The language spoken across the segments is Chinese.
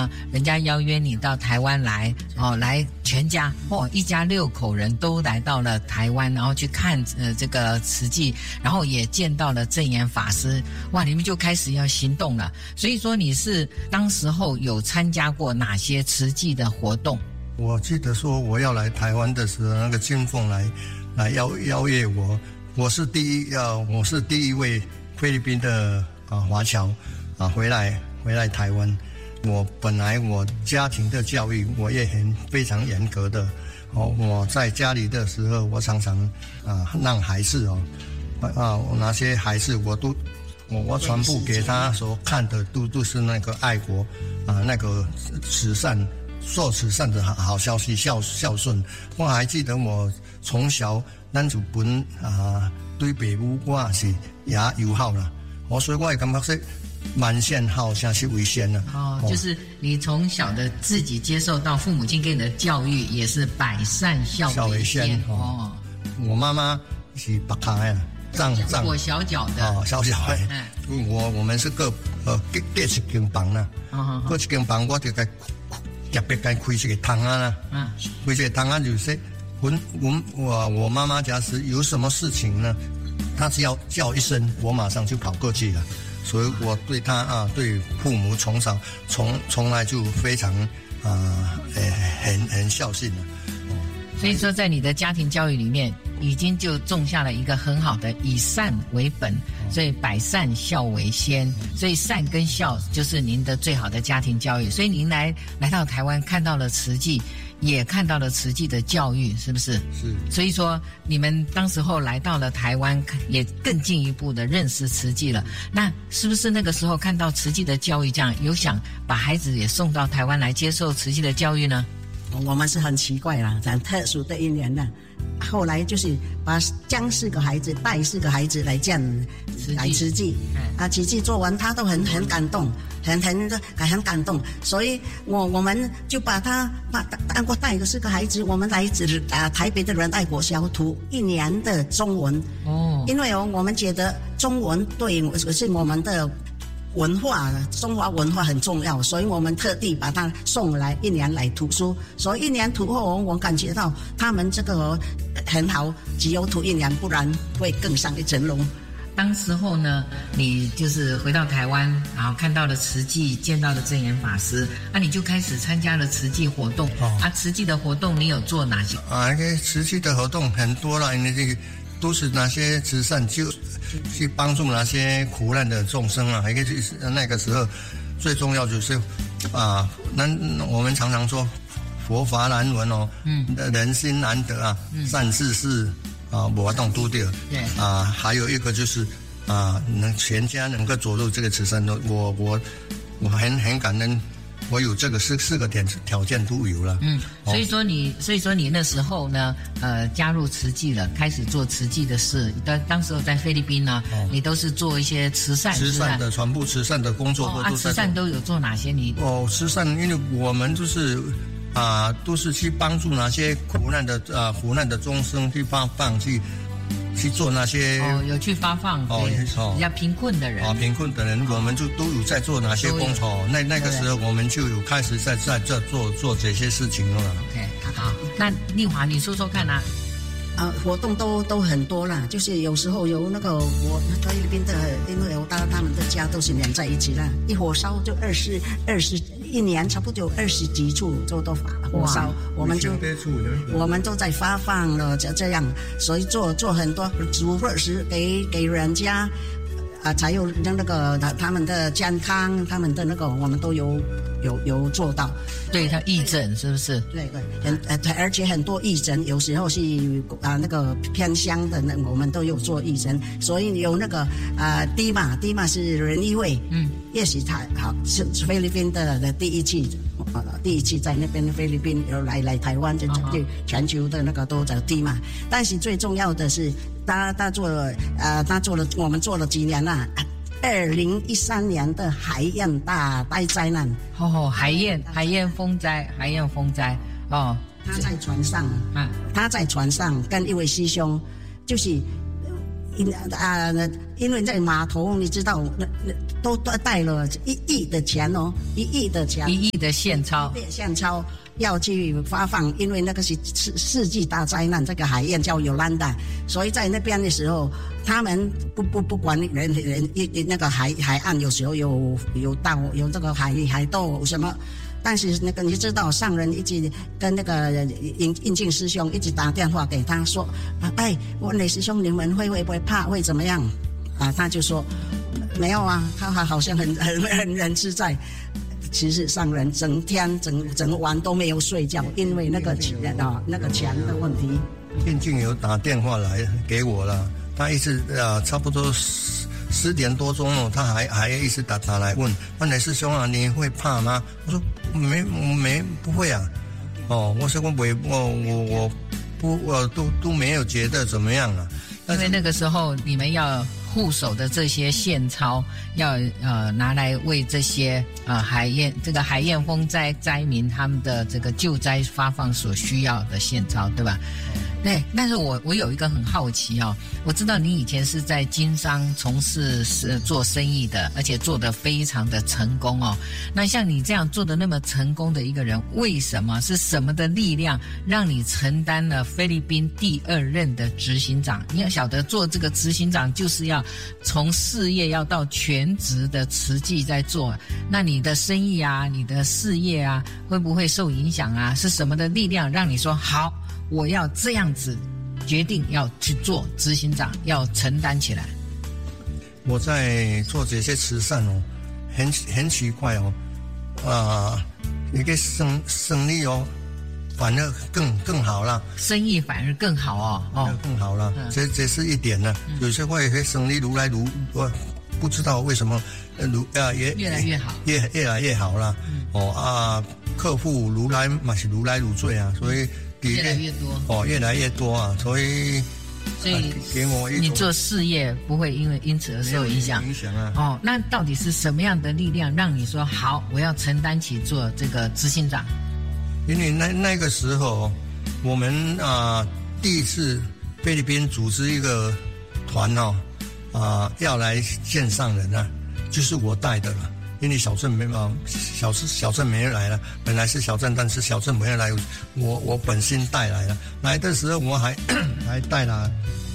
呢，人家邀约你到台湾来来全家一家6口人都来到了台湾，然后去看这个慈济，然后也见到了证严法师，哇，你们就开始要行动了。所以说你是当时候有参加过哪些慈济的活动？ 我记得说我要来台湾的时候，那个金凤来邀约我，我是第一位菲律宾的华侨回来台湾。我本来我家庭的教育我也非常严格的我在家里的时候，我常常让孩子那些孩子我全部给他所看的都是那个爱国那个慈善做慈善的好消息孝顺。我还记得我从小咱就本对父母我是也友好啦，所以我也感觉说满善好才是为先的就是你从小的自己接受到父母亲给你的教育也是百善孝为先我妈妈是北康的藏裹小脚的小的我们是各一间房啦各一间房我就该特别该开这个汤啦开这个汤就是我妈妈假使有什么事情呢，她只要叫一声我马上就跑过去了，所以我对她对父母从小从来就非常很孝顺了所以说在你的家庭教育里面已经就种下了一个很好的以善为本，所以百善孝为先，所以善跟孝就是您的最好的家庭教育。所以您来到台湾看到了慈济，也看到了慈济的教育，是不是？ 是。 所以说你们当时候来到了台湾，也更进一步的认识慈济了。那是不是那个时候看到慈济的教育，这样有想把孩子也送到台湾来接受慈济的教育呢？ 我们是很奇怪啦，很特殊的因缘啦。后来就是将4个孩子带4个孩子来来慈济慈济做完他都很感动，很感动，所以我们就把他带着4个孩子，我们来台北的仁爱国小读1年的中文因为我们觉得中文是我们的文化，中华文化很重要，所以我们特地把他送来1年来读书。所以1年读后，我感觉到他们这个很好，只有读1年，不然会更上一层楼。 当时候呢，你就是回到台湾，然后看到了慈济，见到了证严法师，你就开始参加了慈济活动。慈济的活动你有做哪些？ 慈济的活动很多了，因为这个都是那些慈善去帮助那些苦难的众生还可以那个时候最重要就是我们常常说佛法难闻人心难得善知识没当拄到还有一个就是能全家能够走入这个慈善的，我很感恩。我有这个4个条件都有了所以说你那时候呢加入慈济了，开始做慈济的事。当时候在菲律宾呢你都是做一些慈善的全部慈善的工作慈善都有做哪些？ 慈善因为我们就是都是去帮助那些苦难的众生，去做那些有去发放给比较贫困的人我们就都有在做哪些工作那个时候我们就有开始在这做这些事情了。 OK 好，那丽华你说说看活动都很多啦，就是有时候有那个我菲律宾的，因为我到他们的家都是连在一起啦，一火烧就21年差不多有20几处都火烧，我们都在发放了这样，所以做很多煮饭食给人家才有那个他们的健康，他们的那个我们都有做到。 对，他义诊是不是？ 对，而且很多义诊，有时候是那个偏乡的，我们都有做义诊，所以有那个迪玛是人义会，也是他好是菲律宾的第一期在那边菲律宾有来台湾，就全球的那个都叫迪玛，但是最重要的是他做了我们做了几年啦。2013年的海燕大灾难海燕风灾他在船上跟一位师兄，就是因为在码头，你知道都带了1亿的钱哦，1亿的钱，1 亿的现钞， 现钞要去发放，因为那个是世纪大灾难，这个海燕叫尤兰达，所以在那边的时候，他们不管人那个海岸有时候有这个海斗什么。但是那个你知道，上人一直跟那个印净师兄一直打电话给他说，哎，文磊师兄，你们会不会怕，会怎么样？他就说没有啊，他好像很自在。其实上人整天整晚都没有睡觉，因为那个钱的问题。 印净有打电话来给我了，他一直差不多10点多钟哦，他还一直打来问文磊师兄啊，你会怕吗？我说不会啊。我说我都没有觉得怎么样啊。 因为那个时候你们要护守的这些现钞，要拿来为这些海燕风灾民他们的这个救灾发放所需要的现钞，对吧？对，但是我有一个很好奇哦，我知道你以前是在经商从事做生意的，而且做得非常的成功哦。那像你这样做得那么成功的一个人，为什么是什么的力量让你承担了菲律宾第2任的执行长？你要晓得，做这个执行长就是要从事业要到全职的慈济在做。那你的生意啊，你的事业啊，会不会受影响啊？是什么的力量让你说好？我要这样子决定要去做执行长，要承担起来。 我在做这些慈善哦，很奇怪哦，一个生意哦，反而更好了， 生意反而更好更好了，这是一点呢。有些会生意如来如不知道为什么越来越好， 越来越好了。客户如来如醉啊，所以越来越多越来越多啊，所以给我一种， 你做事业不会因此而受影响啊。那到底是什么样的力量让你说好，我要承担起做这个执行长？ 因为那个时候我们第一次菲律宾组织一个团要来见上人啊，就是我带的了。因为小镇没人来了，本来是小镇，但是小镇没人来，我本心带来了。来的时候我还带了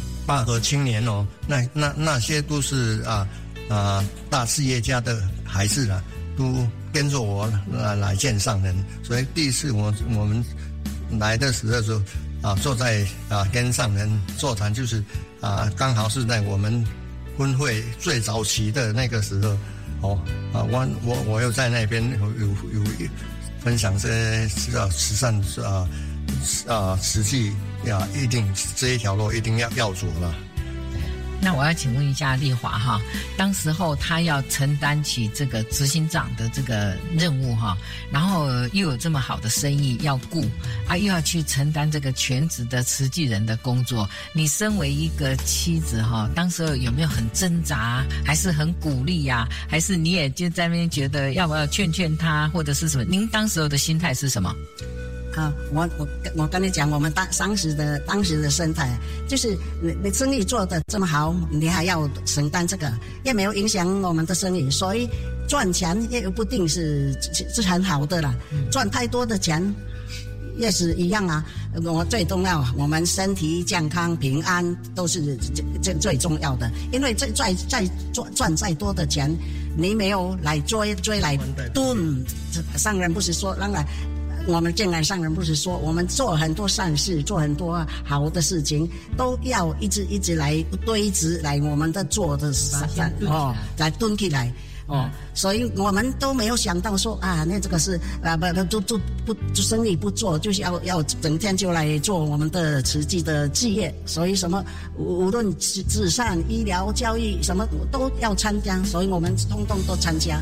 8个青年哦，那些都是大事业家的孩子了，都跟着我来见上人。所以第一次我们来的时候就坐在跟上人座谈，就是刚好是在我们婚会最早期的那个时候。我又在那边有分享这慈善实际一定这一条路一定要走了。 那我要请问一下丽华哈，当时候他要承担起这个执行长的这个任务哈，然后又有这么好的生意要顾又要去承担这个全职的慈济人的工作，你身为一个妻子哈，当时候有没有很挣扎，还是很鼓励呀？还是你也就在那边觉得要不要劝他，或者是什么？您当时候的心态是什么？ 我跟你讲，我们当时的生态就是你生意做得这么好，你还要承担这个，也没有影响我们的生意，所以赚钱也不定是很好的啦。赚太多的钱也是一样啊。我最重要，我们身体健康平安都是最重要的。因为再赚再多的钱，你没有来追来蹲，上人不是说让来。我们进来上人不是说，我们做很多善事，做很多好的事情，都要一直来堆积来我们的做的来蹲起来所以我们都没有想到说那这个是不生意不做，就是要整天就来做我们的慈济的事业，所以什么无论慈善、医疗、教育什么都要参加，所以我们通通都参加。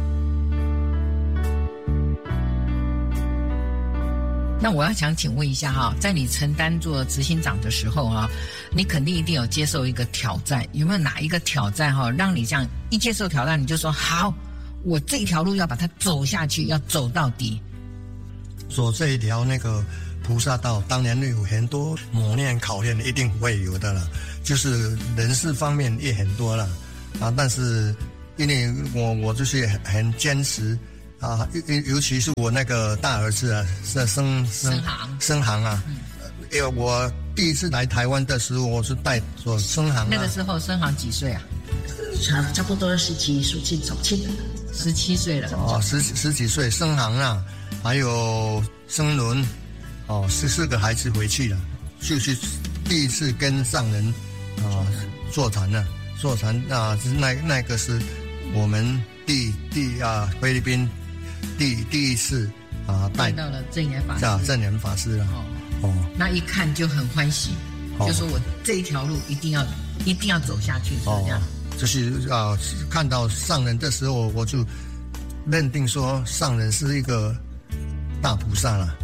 那我要想请问一下哈，在你承担做执行长的时候你肯定一定有接受一个挑战，有没有哪一个挑战让你这样一接受挑战你就说好，我这条路要把它走下去，要走到底？ 走这一条那个菩萨道，当然有很多磨练考验，一定会有的了，就是人事方面也很多了但是因为我就是很坚持啊，尤其是我那个大儿子啊，是生航啊，因为我第一次来台湾的时候，我是带着生航啊。 那个时候生航几岁啊？ 差不多17岁了。 哦，十几岁生航啊，还有生伦，哦，14个孩子回去了，就是第一次跟上人座谈了。座谈啊，那个是我们菲律宾第一次带到了正言法师正言法师了。 那一看就很欢喜，就说我这一条路一定要走下去，是这样。 就是看到上人的时候，我就认定说上人是一个大菩萨了。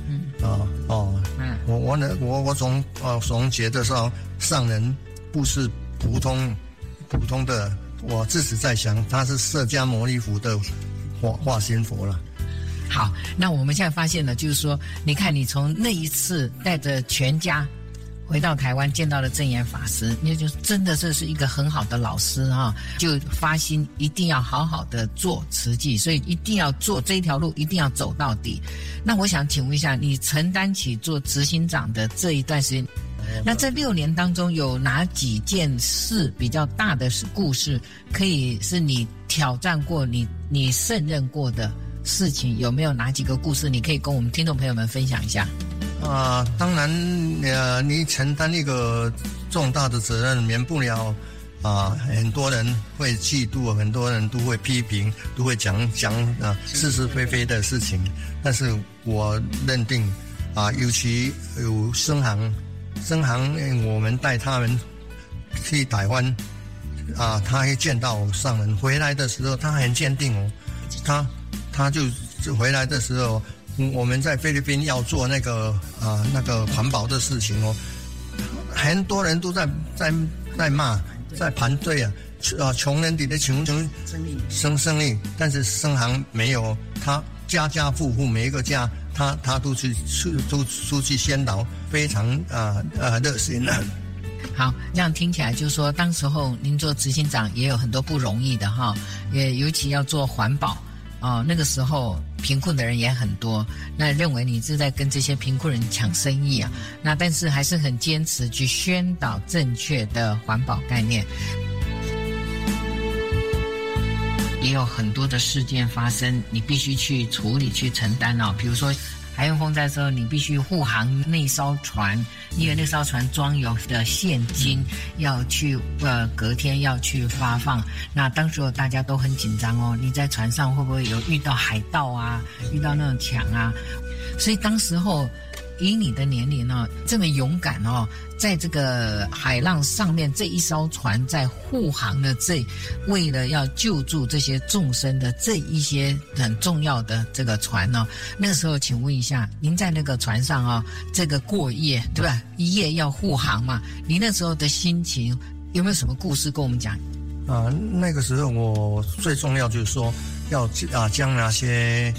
我总觉得说上人不是普通的，我自己在想他是释迦牟尼佛的化身佛了。 好，那我们现在发现了，就是说，你看你从那一次带着全家回到台湾见到了正言法师，那就真的这是一个很好的老师啊，就发心一定要好好的做慈济，所以一定要做这一条路，一定要走到底。那我想请问一下，你承担起做执行长的这一段时间，那这6年当中有哪几件事比较大的故事，可以是你挑战过、你胜任过的事情？有没有哪几个故事你可以跟我们听众朋友们分享一下？ 当然，你承担一个重大的责任，免不了很多人会嫉妒，很多人都会批评，都会讲是是非非的事情。但是我认定尤其有生航，我们带他们去台湾他会见到上人，回来的时候他很坚定哦，他就回来的时候，我们在菲律宾要做那个环保的事情哦，很多人都在骂，在排队穷人的穷生意，但是生航没有，他家家户户每一个家，他都出去宣导，非常热心的。 好，这样听起来就是说，当时候您做执行长也有很多不容易的哈，也尤其要做环保那个时候贫困的人也很多，那认为你是在跟这些贫困人抢生意啊，那但是还是很坚持去宣导正确的环保概念。也有很多的事件发生，你必须去处理、去承担比如说海燕风灾的时候，你必须护航那艘船，因为那艘船装有的现金要去隔天要去发放。那当时大家都很紧张哦，你在船上会不会有遇到海盗啊，遇到那种抢啊？所以当时候以你的年龄这么勇敢在这个海浪上面，这一艘船在护航的为了要救助这些众生的这一些很重要的这个船那个时候请问一下，您在那个船上这个过夜对吧？一夜要护航嘛，您那时候的心情有没有什么故事跟我们讲？ 那个时候我最重要就是说要将那些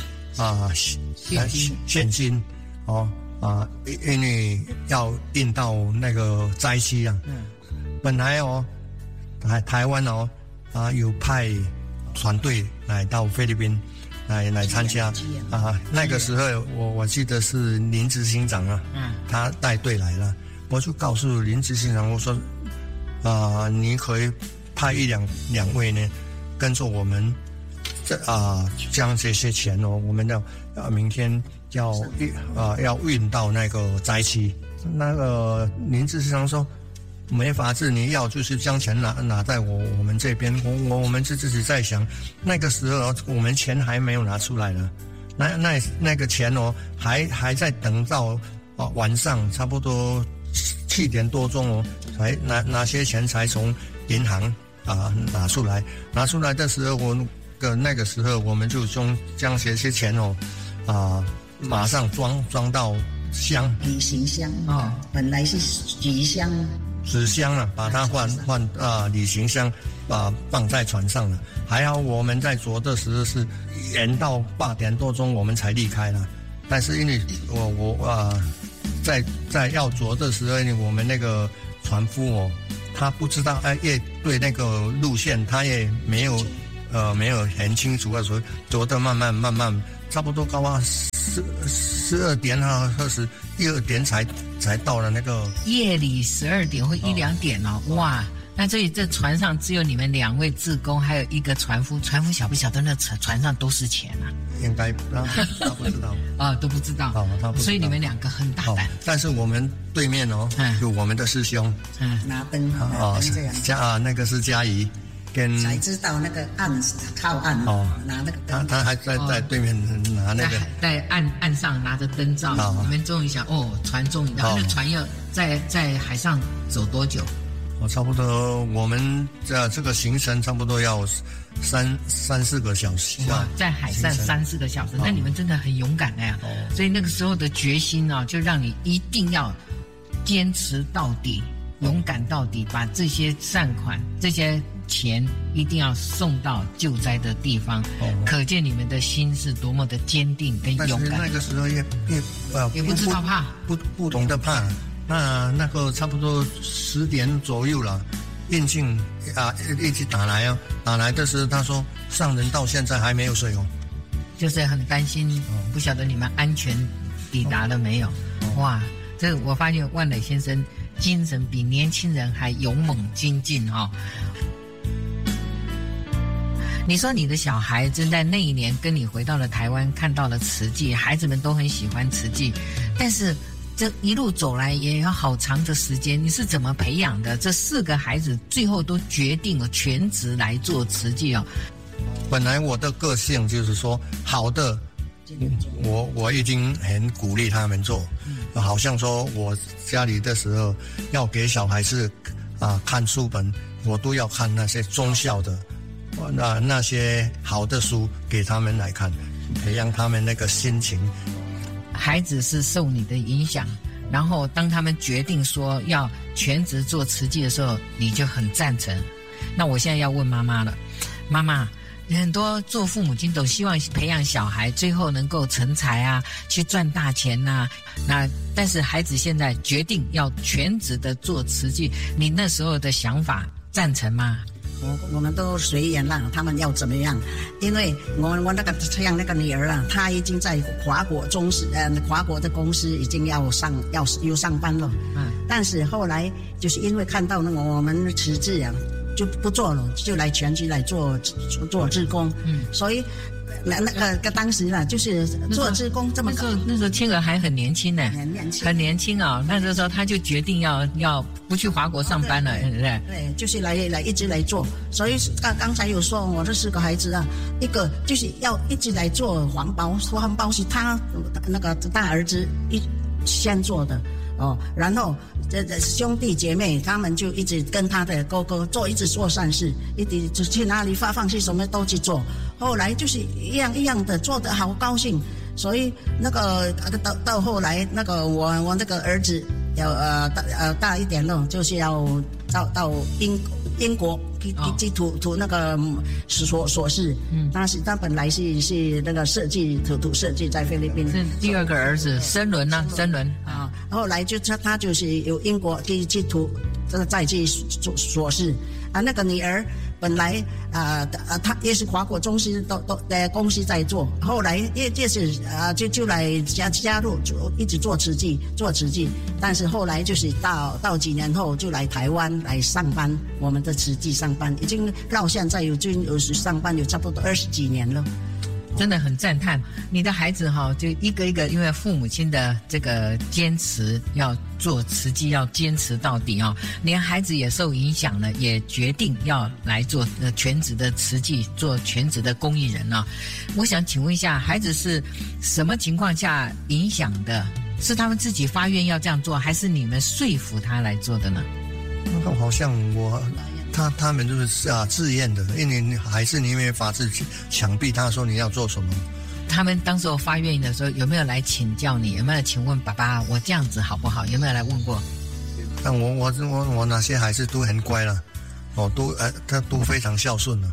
现金因为要运到那个灾区本来台湾有派船队来到菲律宾来参加那个时候我记得是林执行长他带队来了，我就告诉林执行长，我说你可以派两位呢跟着我们将这些钱我们要明天要运到那个灾区。那个林执行长说没法子，你要就是将钱拿在我们这边。我们自己在想，那个时候我们钱还没有拿出来呢，那个钱还在等到晚上差不多7点多钟才拿些钱才从银行拿出来。拿出来的时候那个时候我们就将这些钱马上装到旅行箱本来是纸箱把它换旅行箱放在船上了。还好我们在着的时候是延到8点多钟我们才离开了，但是因为我在要着的时候，我们那个船夫他不知道也对那个路线他也没有没有很清楚啊，所以走得慢慢，差不多高啊12点啊21点才到了那个夜里12点或1、2点哦，哇！那所以这船上只有你们2位志工，还有一个船夫。船夫晓不晓得那船上都是钱啊？ 应该他不知道啊，都不知道。他不知道。所以你们2个很大胆。 但是我们对面有我们的师兄， 拿灯这样。 那个是嘉怡。 才知道那个岸靠岸拿那个灯， 他还在对面拿那个， 在岸上拿着灯照。你们终于想船终于，然后那船要在海上走多久？ 差不多我们这个行程差不多要3-4个小时。 哇，在海上3-4个小时，那你们真的很勇敢呀！所以那个时候的决心就让你一定要坚持到底，勇敢到底，把这些善款这些钱一定要送到救灾的地方，可见你们的心是多么的坚定跟勇敢。 但是那个时候也不知道怕， 不懂得怕。那个差不多10点左右了，运进一直打来的时候，他说上人到现在还没有睡就是很担心，不晓得你们安全抵达了没有。哇，这我发现万磊先生精神比年轻人还勇猛精进你说你的小孩正在那一年跟你回到了台湾，看到了慈济，孩子们都很喜欢慈济，但是这一路走来也要好长的时间，你是怎么培养的？这4个孩子最后都决定了全职来做慈济本来我的个性就是说好的，我已经很鼓励他们做，好像说我家里的时候要给小孩子看书本，我都要看那些中校的那些好的书给他们来看，培养他们那个心情。 孩子是受你的影响，然后当他们决定说要全职做慈济的时候，你就很赞成。那我现在要问妈妈了，妈妈，很多做父母亲都希望培养小孩最后能够成才去赚大钱但是孩子现在决定要全职的做慈济，你那时候的想法赞成吗？ 我们都随缘了，他们要怎么样？因为我那个像那个女儿她已经在华国的公司已经要上班了。但是后来就是因为看到我们慈济就不做了，就来全职来做志工。所以那个当时就是做志工这么那时候青儿还很年轻呢，很年轻那时候他就决定要不去华国上班了，对不对？ 对，就是来一直来做。所以刚才有说我这4个孩子一个就是要一直来做环保是他那个大儿子先做的然后这兄弟姐妹他们就一直跟他的哥哥一直做善事，一直去哪里发放去什么都去做。后来就是一样的做得好高兴，所以那个到后来那个我那个儿子要大一点了，就是要到英国去图那个硕士。他本来是那个图设计在菲律宾。 是第2个儿子申伦后来他就是有英国去图再去做硕士那个女儿本来他也是华国中心都公司在做，后来也是就来加入，就一直做慈济，但是后来就是到几年后就来台湾来上班，我们的慈济上班，已经到现在有上班有差不多20几年了。 真的很赞叹你的孩子就一个一个，因为父母亲的这个坚持要做慈济，要坚持到底连孩子也受影响了，也决定要来做全职的慈济，做全职的公益人我想请问一下，孩子是什么情况下影响的？是他们自己发愿要这样做，还是你们说服他来做的呢？ 好像他们就是自愿的，因为还是你没有法子去强逼他说你要做什么。 他们当时候发愿的时候有没有来请教你？有没有请问爸爸我这样子好不好？有没有来问过？ 但我那些孩子都很乖了，他都非常孝顺了。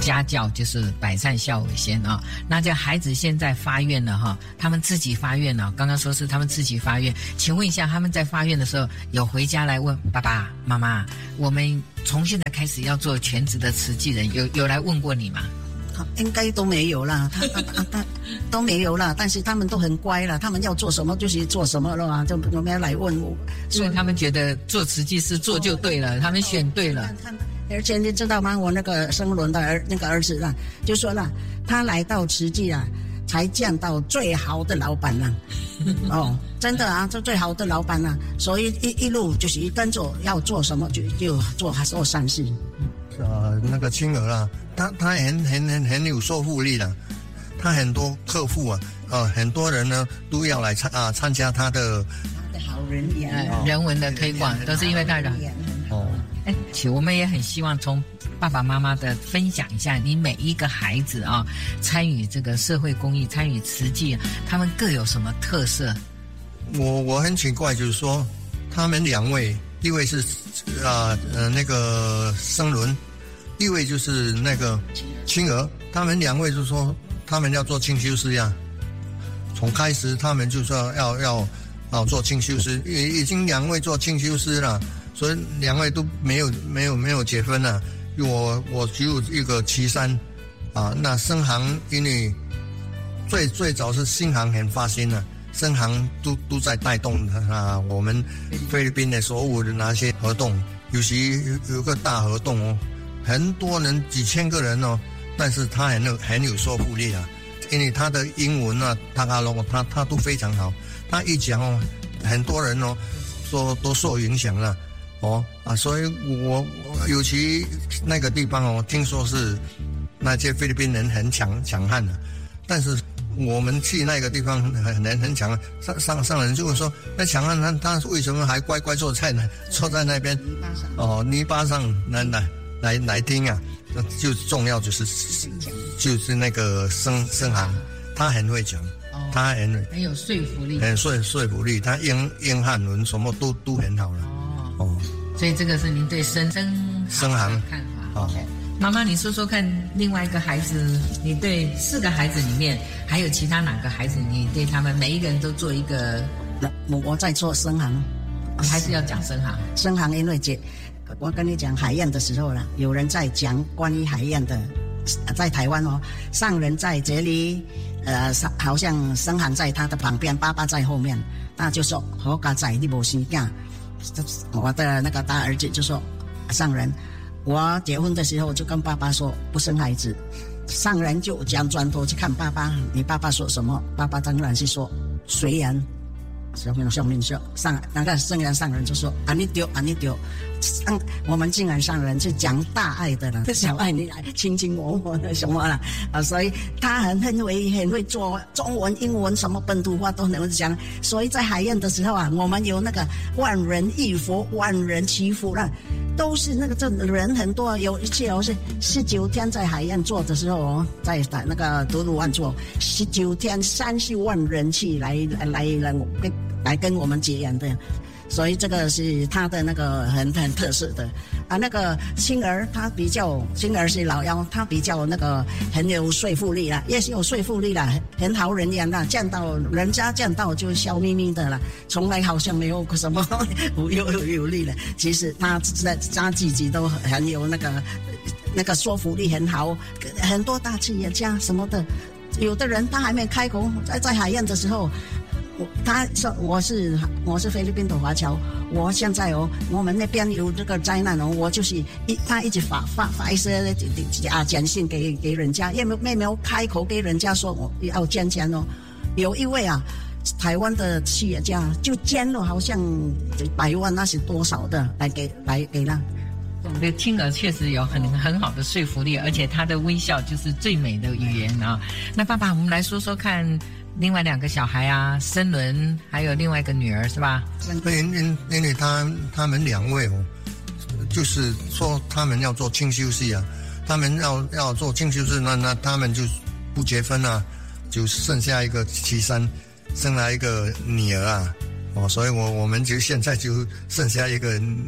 家教就是百善孝为先啊。那这孩子现在发愿了哈，他们自己发愿了，刚刚说是他们自己发愿，请问一下，他们在发愿的时候有回家来问爸爸妈妈，我们从现在开始要做全职的慈济人，有来问过你吗？ 应该都没有啦，他都没有啦，但是他们都很乖了，他们要做什么就是做什么了啊，就没有来问我， 所以他们觉得做慈济是做就对了，他们选对了。 而且你知道吗？我那个生伦的儿子啦，就说了，他来到慈济啊，才见到最好的老板啦。哦，真的啊，这最好的老板啦，所以一路就是跟着要做什么就做善事。 那个青儿啊，他很有说服力的，他很多客户啊，很多人呢都要来参加他的好人缘人文的推广，都是因为他的哦。我们也很希望从爸爸妈妈的分享一下，你每一个孩子啊，参与这个社会公益，参与慈济，他们各有什么特色？ 我很奇怪，就是说他们两位，一位是那个生伦，一位就是那个青儿，他们两位就说他们要做清修师呀。从开始他们就说要做清修师，已经两位做清修师了，所以两位都没有结婚了。我只有一个73啊。那生行因为最早是新行很发心了。生行都在带动我们菲律宾的所有的那些活动，尤其有个大活动哦，很多人几千个人哦，但是他很有说服力啊，因为他的英文啊，他都非常好，他一讲哦，很多人哦都受影响了所以我尤其那个地方哦，听说是那些菲律宾人很强悍的，但是我们去那个地方很强，上人就会说，那强悍他为什么还乖乖坐在那边泥巴上来听啊？就重要就是那个生行，他很会讲，他很有说服力， 很说服力，他英汉文什么都很好了所以这个是您对生行的看法妈妈，你说说看，另外一个孩子，你对4个孩子里面，还有其他哪个孩子，你对他们每一个人都做一个？ 我在做生行， 还是要讲生行？ 生行，因为我跟你讲海燕的时候了，有人在讲关于海燕的，在台湾上人在这里，好像生行在他的旁边，爸爸在后面，那就说好家仔你没生囝，我的那个大儿子就说上人。我结婚的时候就跟爸爸说不生孩子，上人就将转头去看爸爸，你爸爸说什么？爸爸当然是说随缘。上面说那个圣人上人就说啊你丢，我们竟然上人是讲大爱的了，小爱你来卿卿我我的什么了所以他很会做中文英文什么本土话都能讲，所以在海燕的时候啊，我们有那个万人忆佛万人祈福了，都是那个这人很多，有一次是19天在海燕做的时候在那个独鲁湾做19天30万人气来跟我们结缘的，所以这个是他的那个很特色的那个青儿是老幺，他比较那个很有说服力啦，也是有说服力啦，很好人缘啦，人家见到就笑眯眯的啦，从来好像没有什么有力了。其实他自己都很有那个说服力很好，很多大企业家什么的，有的人他还没开口，在海燕的时候。他说我是菲律宾的华侨，我现在我们那边有这个灾难我就是他一直发一些简讯给人家，也没有开口给人家说我要捐钱有一位台湾的企业家就捐了好像100万，那是多少的来给他。 这个青儿确实有很好的说服力，而且他的微笑就是最美的语言那爸爸，我们来说说看。另外2个小孩生伦还有另外一个女儿是吧？ 因为他们2位就是说他们要做清修士他们要做清修士，那他们就不结婚就剩下一个73，生了一个女儿所以我们就现在就剩下一个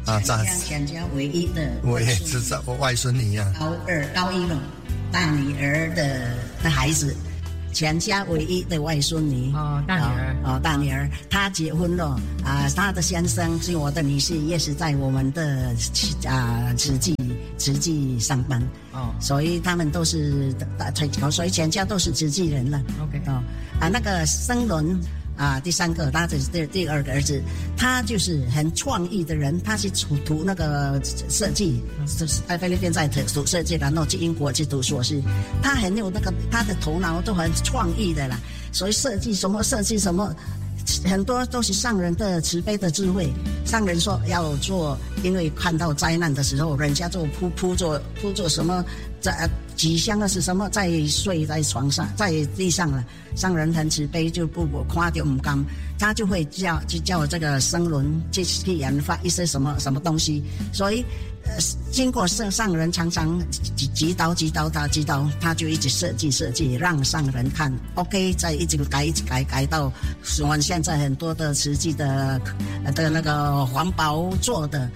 全家唯一的， 我也是我外孙女啊， 高一了，大女儿的孩子。全家唯一的外孙女大女儿，她结婚了啊，她的先生是我的女婿，也是在我们的慈济上班所以他们都是所以全家都是慈济人了。 OK 那个生伦第三个，他这是第二个儿子，他就是很创意的人，他是读那个设计，在菲律宾在读设计，然后去英国去读硕士，他很有那个他的头脑都很创意的啦，所以设计什么很多都是上人的慈悲的智慧。上人说要做，因为看到灾难的时候，人家就铺做什么，吉祥的是什么，在睡在床上，在地上了。上人很慈悲，就不夸掉唔甘，他就会叫这个生伦去研发一些什么东西，所以。经过上人常常指导他就一直设计让上人看 OK， 再一直改到我们现在很多的实际的那个环保做的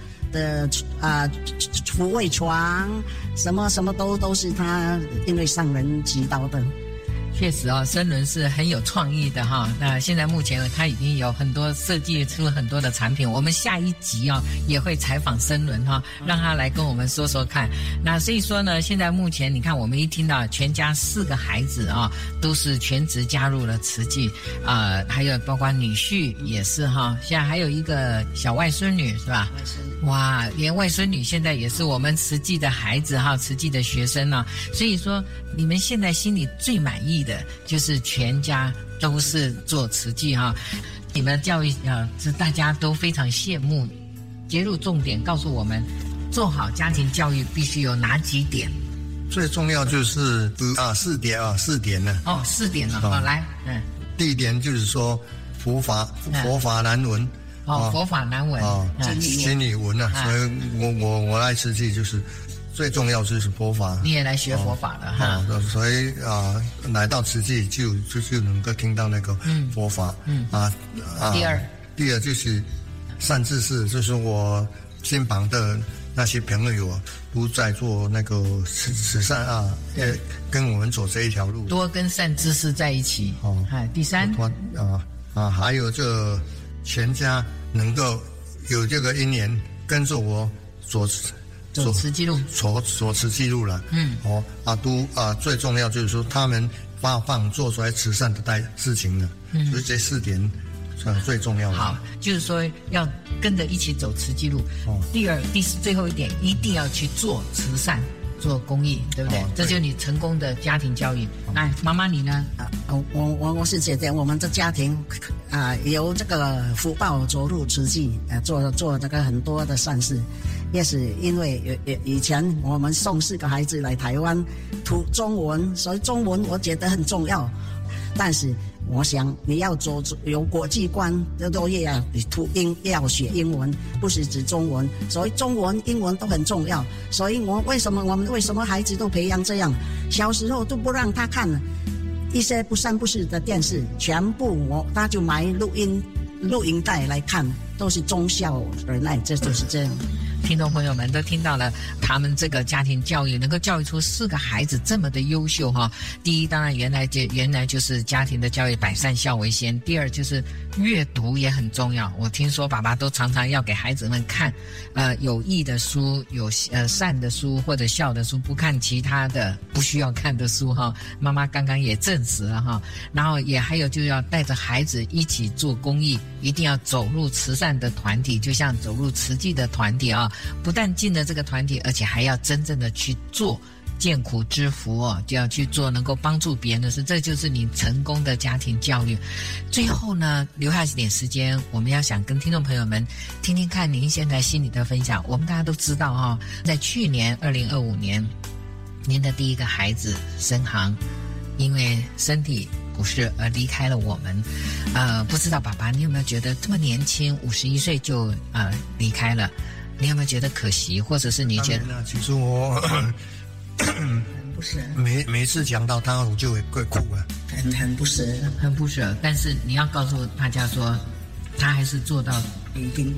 抚慰床什么都是他因为上人指导的。 确实生伦是很有创意的那现在目前他已经有很多设计出很多的产品，我们下一集也会采访生伦让他来跟我们说说看。那所以说呢，现在目前你看我们一听到全家4个孩子都是全职加入了慈济还有包括女婿也是现在还有一个小外孙女是吧？哇，连外孙女现在也是我们慈济的孩子慈济的学生所以说你们现在心里最满意的就是全家都是做慈济你们的教育是大家都非常羡慕。揭露重点告诉我们，做好家庭教育必须有哪几点？ 最重要就是4点呢。4 点了来第一点就是说佛法难闻佛法难闻经理闻所以我来慈济就是最重要就是佛法。 你也来学佛法的所以来到慈济就能够听到那个佛法第二就是善知识，就是我身旁的那些朋友都在做那个慈善跟我们走这一条路， 多跟善知识在一起第三还有这全家能够有这个因缘跟着我走慈济路， 走慈济路了。最重要就是说他们发放做出来慈善的事情了。所以这4点最重要的。 好，就是说要跟着一起走慈济路。第二、第四，最后一点，一定要去做慈善、做公益，对不对？这就是你成功的家庭教育。来，妈妈你呢？ 我是觉得我们的家庭有这个福报走入慈济，做这个很多的善事。也是因为以前我们送4个孩子来台湾读中文，所以中文我觉得很重要。但是我想你要有国际观，都要学英文，不是指中文。所以中文、英文都很重要。所以我们为什么孩子都培养这样？小时候都不让他看一些不三不四的电视，全部他就买录音带来看，都是忠孝仁爱，这就是这样。 听众朋友们都听到了，他们这个家庭教育能够教育出4个孩子这么的优秀第一，当然原来就是家庭的教育百善孝为先。第二就是阅读也很重要。我听说爸爸都常常要给孩子们看有益的书，有善的书或者孝的书，不看其他的不需要看的书妈妈刚刚也证实了然后也还有就要带着孩子一起做公益，一定要走入慈善的团体，就像走入慈济的团体不但进了这个团体，而且还要真正的去做见苦知福就要去做能够帮助别人的事，这就是你成功的家庭教育。最后呢，留下一点时间，我们要想跟听众朋友们听听看您现在心里的分享。我们大家都知道在去年2025年，您的第一个孩子申航因为身体不适而离开了我们。不知道爸爸你有没有觉得这么年轻51岁就离开了，你有没有觉得可惜，或者是你觉得？ 其实我很不舍， 每次讲到他我就会哭很不舍， 很不舍。但是你要告诉大家说，他还是做到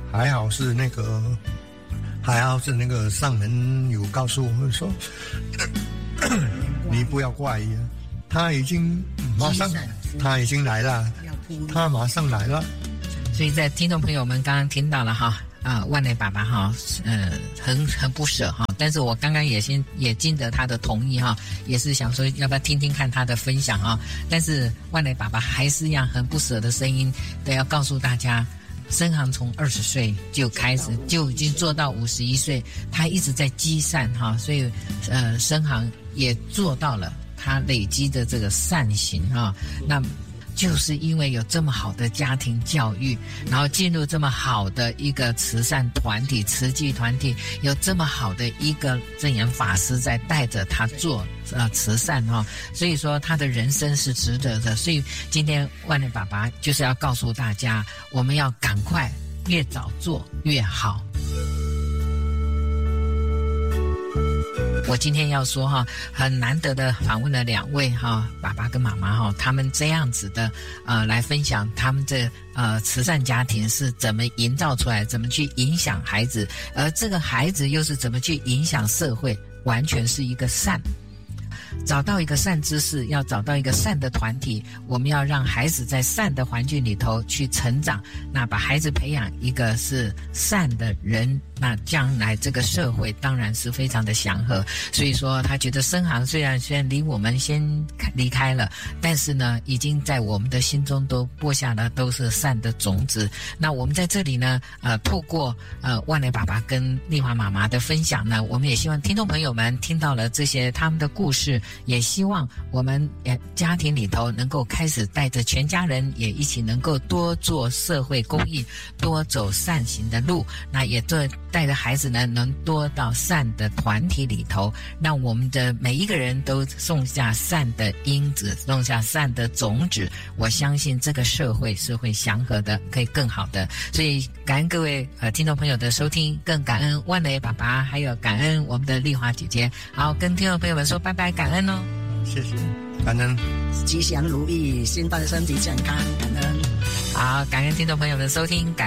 还好是那个上人有告诉我们说，你不要怪呀，他已经来了，他马上来了。 所以在听众朋友们刚刚听到了哈。万雷爸爸哈，很不舍哈，但是我刚刚也经得他的同意哈，也是想说要不要听听看他的分享啊，但是万雷爸爸还是一样很不舍的声音，都要告诉大家，生航从20岁就开始，就已经做到51岁，他一直在积善哈，所以生航也做到了他累积的这个善行啊，那。就是因为有这么好的家庭教育，然后进入这么好的一个慈善团体、慈济团体，有这么好的一个证严法师在带着他做慈善哈，所以说他的人生是值得的。所以今天万雷爸爸就是要告诉大家，我们要赶快越早做越好。我今天要说哈，很难得的访问了2位哈，爸爸跟妈妈哈，他们这样子的来分享他们这慈善家庭是怎么营造出来，怎么去影响孩子，而这个孩子又是怎么去影响社会，完全是一个善。找到一个善知识，要找到一个善的团体，我们要让孩子在善的环境里头去成长，那把孩子培养一个是善的人，那将来这个社会当然是非常的祥和。所以说他觉得生航虽然离我们先离开了，但是呢已经在我们的心中都播下了都是善的种子。那我们在这里呢透过万雷爸爸跟丽华妈妈的分享呢，我们也希望听众朋友们听到了这些他们的故事，也希望我们家庭里头能够开始带着全家人也一起能够多做社会公益，多走善行的路，那也带着孩子呢能多到善的团体里头，让我们的每一个人都种下善的因子，种下善的种子，我相信这个社会是会祥和的，可以更好的。所以感恩各位听众朋友的收听，更感恩万雷爸爸，还有感恩我们的丽华姐姐。好，跟听众朋友们说拜拜，感恩哦。 谢谢，感恩， 吉祥如意，新婚身体健康，感恩。 好，感恩听众朋友们的收听，感恩。